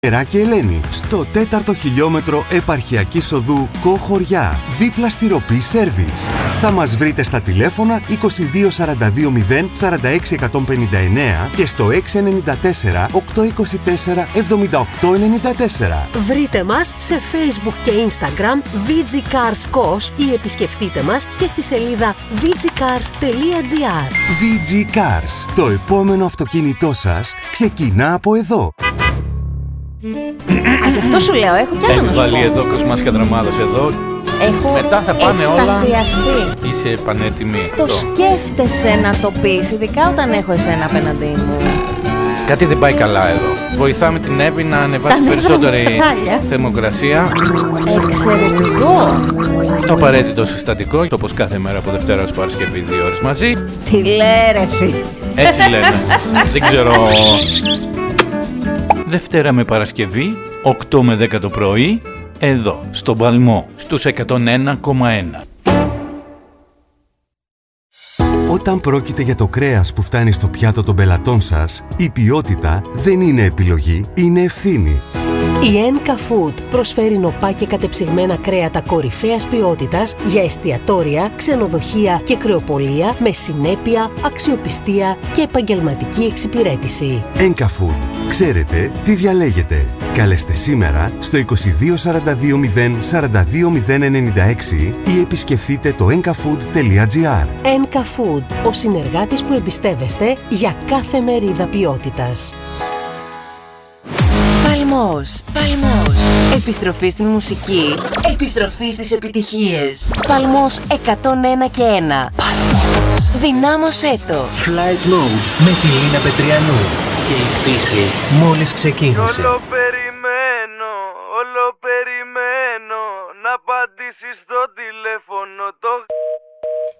Εράκη Ελένη, στο 4ο χιλιόμετρο επαρχιακής οδού Κοχωριά, δίπλα στη Ροπή Σέρβις. Θα μας βρείτε στα τηλέφωνα 22 42 0 46 159 και στο 694 824 78 94. Βρείτε μας σε Facebook και Instagram VG Cars KOS ή επισκεφτείτε μας και στη σελίδα vgcars.gr. VG Cars, το επόμενο αυτοκίνητό σας ξεκινά από εδώ. Γι' αυτό σου λέω, έχω κι άλλο να σου πω. Έχει βάλει εδώ Κοσμάς Κατραμάδος εδώ. Έχω μετά θα πάνε εκστασιαστεί. όλα. Είσαι πανέτοιμη. Το σκέφτεσαι να το πεις, ειδικά όταν έχω εσένα απέναντί μου. Κάτι δεν πάει καλά εδώ. Βοηθάμε την Εύη να ανεβάσει περισσότερη θερμοκρασία. Εξαιρετικό. Το απαραίτητο συστατικό, όπως κάθε μέρα από Δευτέρα ως Παρασκευή 2 ώρες μαζί. Τι λέει ρε φίλε. Έτσι λέμε. Δεν ξέρω. Δευτέρα με Παρασκευή, 8 με 10 το πρωί, εδώ, στον Παλμό, στους 101,1. Όταν πρόκειται για το κρέας που φτάνει στο πιάτο των πελατών σας, η ποιότητα δεν είναι επιλογή, είναι ευθύνη. Η Enka Food προσφέρει νοπά και κατεψυγμένα κρέατα κορυφαίας ποιότητας για εστιατόρια, ξενοδοχεία και κρεοπολία με συνέπεια, αξιοπιστία και επαγγελματική εξυπηρέτηση. Enka Food. Ξέρετε τι διαλέγετε. Καλέστε σήμερα στο 22 42 0 42 096 ή επισκεφτείτε το enkafood.gr. Enka Food, ο συνεργάτης που εμπιστεύεστε για κάθε μερίδα ποιότητας. Παλμός. Επιστροφή στην μουσική. Επιστροφή στις επιτυχίες. Παλμός 101 και 1. Παλμός. Δυνάμωσέ το. Flight Mode με τη Λίνα Πετριανού. Και η πτήση μόλις ξεκίνησε. Όλο περιμένω να απαντήσεις στο τηλέφωνο το...